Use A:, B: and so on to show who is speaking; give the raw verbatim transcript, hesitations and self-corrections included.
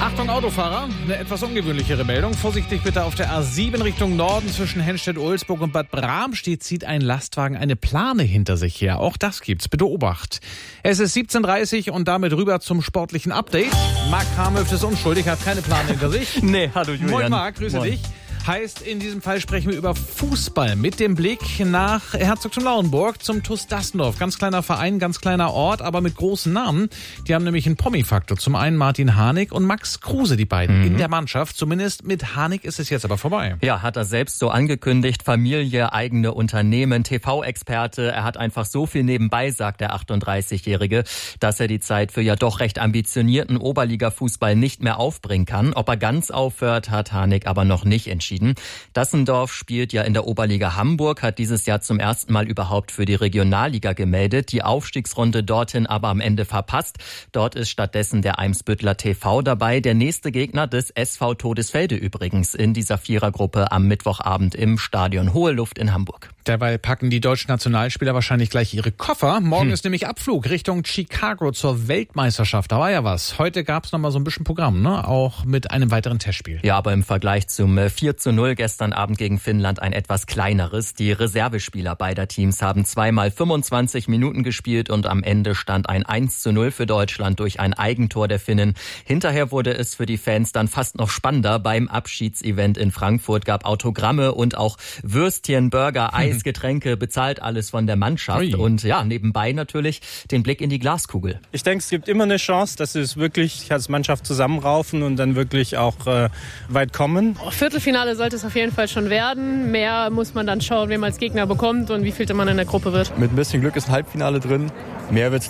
A: Achtung Autofahrer, eine etwas ungewöhnlichere Meldung. Vorsichtig bitte auf der A sieben Richtung Norden zwischen Henstedt-Ulzburg und Bad Bramstedt zieht ein Lastwagen eine Plane hinter sich her. Auch das gibt's, bitte Obacht. Es ist siebzehn Uhr dreißig und damit rüber zum sportlichen Update. Marc Kramhöft ist unschuldig, hat keine Plane hinter sich.
B: Nee, hallo Julian.
A: Moin Marc, grüße
B: Moin.
A: dich. Heißt, in diesem Fall sprechen wir über Fußball mit dem Blick nach Herzog zum Lauenburg zum TuS Dassendorf. Ganz kleiner Verein, ganz kleiner Ort, aber mit großen Namen. Die haben nämlich einen Promi-Faktor. Zum einen Martin Harnik und Max Kruse, die beiden mhm. in der Mannschaft. Zumindest mit Harnik ist es jetzt aber vorbei.
B: Ja, hat er selbst so angekündigt. Familie, eigene Unternehmen, T V-Experte. Er hat einfach so viel nebenbei, sagt der achtunddreißigjährige, dass er die Zeit für ja doch recht ambitionierten Oberliga-Fußball nicht mehr aufbringen kann. Ob er ganz aufhört, hat Harnik aber noch nicht entschieden. Dassendorf spielt ja in der Oberliga Hamburg, hat dieses Jahr zum ersten Mal überhaupt für die Regionalliga gemeldet, die Aufstiegsrunde dorthin aber am Ende verpasst. Dort ist stattdessen der Eimsbütteler T V dabei, der nächste Gegner des S V Todesfelde übrigens in dieser Vierergruppe am Mittwochabend im Stadion Hohe Luft in Hamburg.
A: Dabei packen die deutschen Nationalspieler wahrscheinlich gleich ihre Koffer. Morgen hm. ist nämlich Abflug Richtung Chicago zur Weltmeisterschaft. Da war ja was. Heute gab es noch mal so ein bisschen Programm, ne? Auch mit einem weiteren Testspiel.
B: Ja, aber im Vergleich zum vier zu null gestern Abend gegen Finnland ein etwas kleineres. Die Reservespieler beider Teams haben zweimal fünfundzwanzig Minuten gespielt und am Ende stand ein eins zu null für Deutschland durch ein Eigentor der Finnen. Hinterher wurde es für die Fans dann fast noch spannender. Beim Abschiedsevent in Frankfurt gab Autogramme und auch Würstchen, Burger, Eis, Getränke, bezahlt alles von der Mannschaft.
A: Ui.
B: Und ja, nebenbei natürlich den Blick in die Glaskugel.
C: Ich denke, es gibt immer eine Chance, dass wir es wirklich als Mannschaft zusammenraufen und dann wirklich auch äh, weit kommen.
D: Viertelfinale sollte es auf jeden Fall schon werden. Mehr muss man dann schauen, wen man als Gegner bekommt und wie viel man in der Gruppe wird.
E: Mit ein bisschen Glück ist ein Halbfinale drin. Mehr wird es